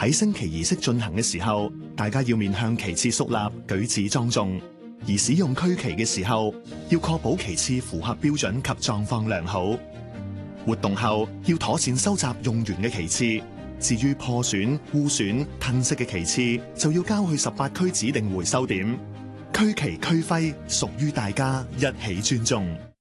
喺升旗儀式進行嘅時候，大家要面向旗幟肅立，舉止莊重；而使用區旗嘅時候，要確保旗幟符合標準及狀況良好。活動後要妥善收集用完嘅旗幟，至於破損、污損、褪色嘅旗幟，就要交去18區指定回收點。區旗區徽屬於大家，一起尊重。